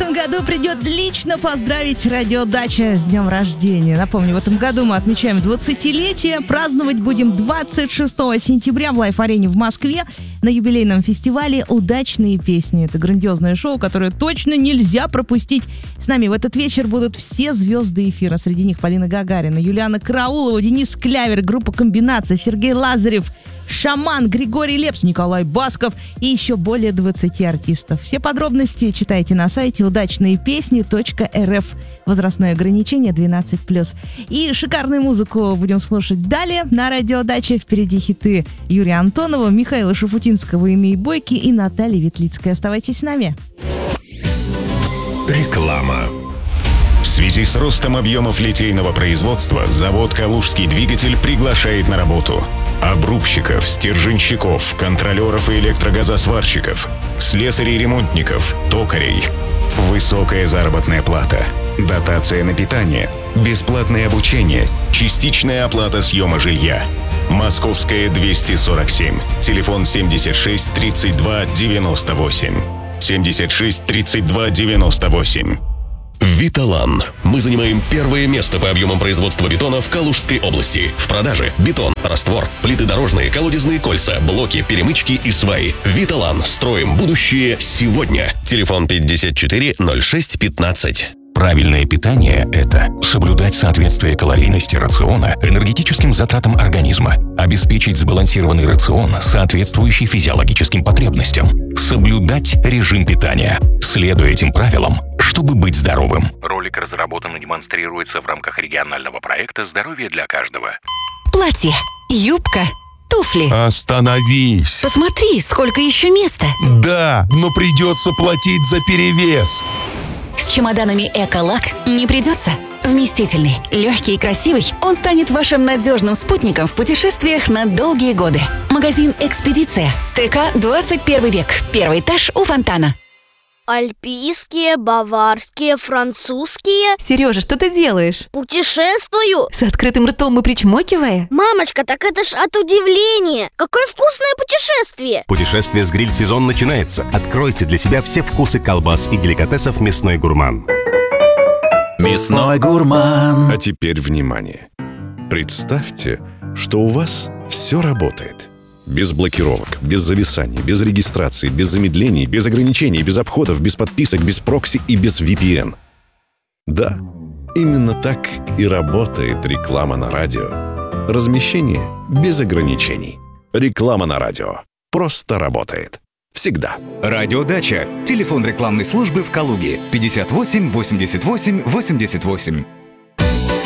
этом году придет лично поздравить радиодача с днем рождения. Напомню, в этом году мы отмечаем 20-летие. Праздновать будем 26 сентября в Лайф-арене в Москве на юбилейном фестивале «Удачные песни». Это грандиозное шоу, которое точно нельзя пропустить. С нами в этот вечер будут все звезды эфира. Среди них Полина Гагарина, Юлиана Караулова, Денис Клявер, группа «Комбинация», Сергей Лазарев, Шаман, Григорий Лепс, Николай Басков и еще более 20 артистов. Все подробности читайте на сайте удачныепесни.рф. Возрастное ограничение 12+. И шикарную музыку будем слушать далее на радиодаче. Впереди хиты Юрия Антонова, Михаила Шафутинского, Эмии Бойки и Натальи Ветлицкой. Оставайтесь с нами. Реклама. В связи с ростом объемов литейного производства завод «Калужский двигатель» приглашает на работу обрубщиков, стерженщиков, контролеров и электрогазосварщиков, слесарей-ремонтников, токарей. Высокая заработная плата, дотация на питание, бесплатное обучение, частичная оплата съема жилья. Московская, 247. Телефон 76 32 98. 76 32 98. Виталан. Мы занимаем первое место по объемам производства бетона в Калужской области. В продаже бетон, раствор, плиты дорожные, колодезные кольца, блоки, перемычки и сваи. Виталан. Строим будущее сегодня. Телефон 54 06 15. Правильное питание – это соблюдать соответствие калорийности рациона энергетическим затратам организма, обеспечить сбалансированный рацион, соответствующий физиологическим потребностям, соблюдать режим питания, следуя этим правилам, чтобы быть здоровым. Ролик разработан и демонстрируется в рамках регионального проекта «Здоровье для каждого». Платье, юбка, туфли. Остановись! Посмотри, сколько еще места. Да, но придется платить за перевес. С чемоданами «Эколак» не придется. Вместительный, легкий и красивый, он станет вашим надежным спутником в путешествиях на долгие годы. Магазин «Экспедиция». ТК 21 век. Первый этаж у фонтана. Альпийские, баварские, французские. Сережа, что ты делаешь? Путешествую. С открытым ртом и причмокивая? Мамочка, так это ж от удивления. Какое вкусное путешествие. Путешествие с гриль-сезон начинается. Откройте для себя все вкусы колбас и деликатесов «Мясной гурман». Мясной гурман. А теперь внимание. Представьте, что у вас все работает. Без блокировок, без зависаний, без регистрации, без замедлений, без ограничений, без обходов, без подписок, без прокси и без VPN. Да, именно так и работает реклама на радио. Размещение без ограничений. Реклама на радио. Просто работает. Всегда. Радиодача. Телефон рекламной службы в Калуге. 58 88 88.